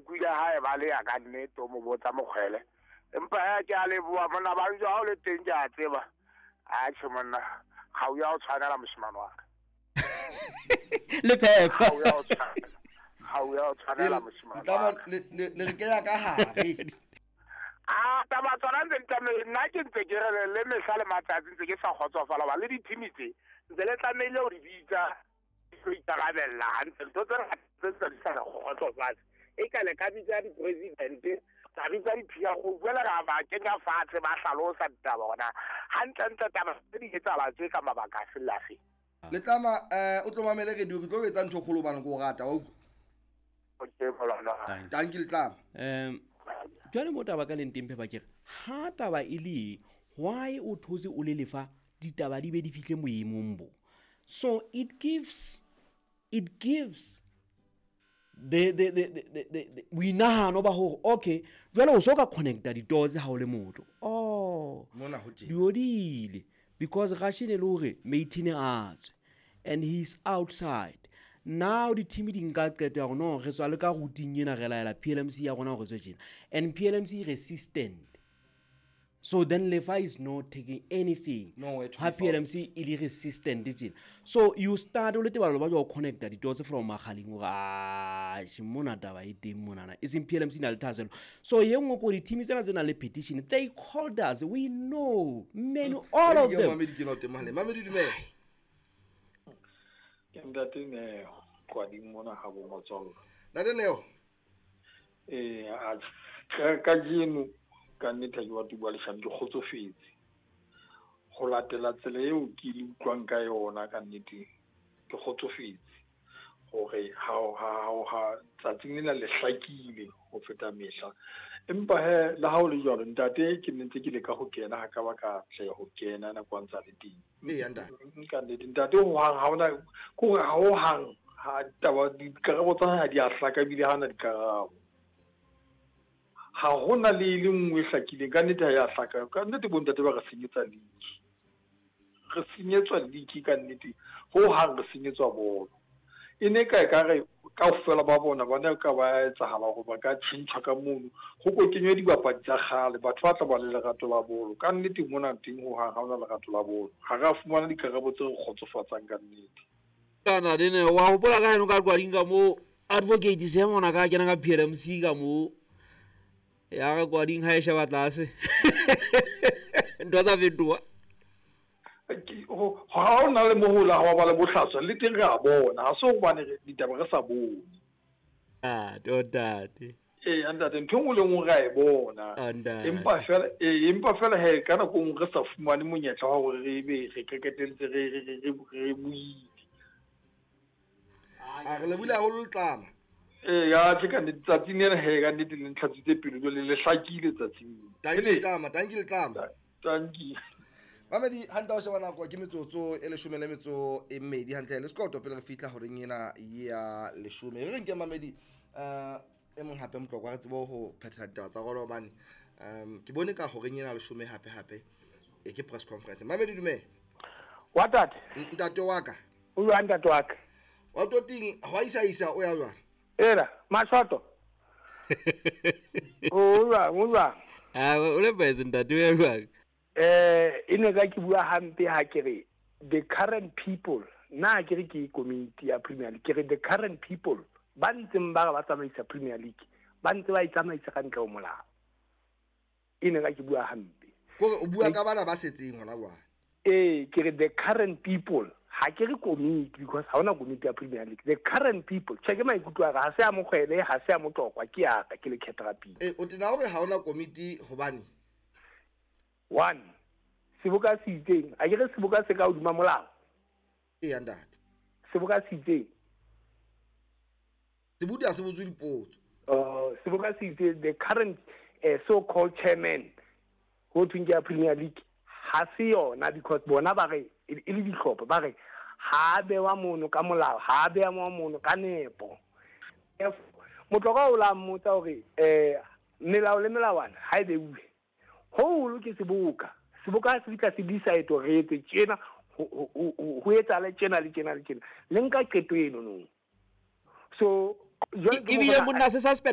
utlwile ha e ba le ya ka nnete o mo botsa mokgwele empa ha ke a leboa monna ba jo ha o le teng ke a tseba a tjhe monna ga o ya o tshwanela moshimane wa ka le phepha ha o ya o tshwanela moshimane wa ka le re ke ya ka hare taba tsona nna ke ntse ke re le mehla le matsatsi ntse ke sa kgotsofala ba le di-team tse ntse le tlamehile ho di bitsa go itarabella hantle ntho tse re di sa kgotsofatse e ka le ka bitsa di-president tsa bitsa di-pia go buela ra ba kenya fatshe ba hlalosa ditaba bona hantle taba tse di etsala tse ka mabaka a felafe le tlama o tlo mamele re di tlo etsa ntho kgolo bana go rata wa okay bolona thank you tlama jwale mo taba ka leng tempe ba kere ha taba e le why o those o le lefa ditaba di be di fihle moemong bo so it gives the we nahano ba ho okay jwale o so ka connecta di-doors ha o le motho mona ho tjena diodile because ga shine le hore meeting arts and he's outside now the team di nka qeto ya no re tswa le ka routing ena re laela PLMC ya gona go tswe tjena and PLMC resistant so then Lefa is not taking anything ha PLMC ili resistant tjena so you start le tebalo ba jo connecta di dots from magaling go shimona taba e teng monana is in PLMC na le thaselo so yengwe go di team tsena tsena le petition they called us we know men all of them mamedi dumela Ntate ne kwa di mona ga bo motsolo ntate neo ka jeno ka nnete ke batho ba le shang di khotsofetse go latela tsela eo ke le utlwang ka yona ka nnete ke khotsofetse gore ha tsatsing lena le hlakile go feta mehla empa he la ha o le jalo ntate ke nnete ke le ka go kena ha ka ba ka tle go kena na kwantsa le teng ka nnete ntate ho hang ha ona go ha o hang ha taba di karabo tsa di a hlaka bile hana di karabo ha hona le nngwe hlakile ka nnete ya hlaka ka nnete bo ntate ba re senyetsa liki re senyetswa liki ka nnete ho hang re senyetswa bolo ine ka re ka ofela ba bona bona ka ba etsahala go ba ka tshintshwa ka mono go go kenywe dibapadi tsa gale batho ba tla ba le lerato la bolo ka nnete mona teng ho ha ona lerato la bolo ga ga fumana dikarabo tse go khotsofatsang ka nnete kana dine wa go bola ka eno ka kwa dinga mo advocate se mona ka kena ka PLMC ka mo ya ga kwa ding ha e sheba tlase ndo tsa fetoa ha o na le mohola ha ba le bohlaswa le teng re a bona ha so bane ditaba re sa bone tate andate ntho ngwe le ngwe ga e bona empa fela he kana go re sa fumane monyetla wa gore re be re keketeletse re buile re le bula go le tlama ya ke ka ditsatsing ena he ka nnete le ntlhatsitse pelo le hlakile tsatsing thank you thank you mamedi hanta o se bana kwa ke metsotso e 12 hantle le skoto pele re fitla ho reng ena ya 10 re nke mamedi e mong hape motlokwa re tsebo ho phethela ditaba tsa rona bane ke bone ka ho reng ena 10 hape e ke press conference mamedi dumela wa ntate wa ka o ya ntate wa ka wa toting ha isa o ya jwana era mashoto o le bese ntate wa ka ine ka ke bua hampe ha ke re the current people na ke re ke community ya Premier League ke re the current people ba ntseng ba tsamaisa Premier League ba ntse ba itsamaisa ka ntle o molao ine ka ke bua hampe o bua ka bana ba setseng hona bua ke re the current people ha ke re community because ha ona community ya Premier League the current people check my ikutwa ga ha se a mogwele ha se a motokwa ke ya ka ke le Ketrapi o tena hore ha ona committee hobane one seboka se itseng a ke re seboka se ka hodima molao ndate seboka se itseng sebudi a se botswe dipotso seboka se itseng the current so called chairman go thweng ya Premier League ha se yona because bona ba re e le dihlopha ba re ha be wa mono ka molao ha be wa mono ka nepo motlokwa o la mmotsa hore melao le melawana ha e bewe ho lo ke seboka se ditla se decide re etse tjena ho etsa le tjena le nka qeto eno no so e bile monna se suspect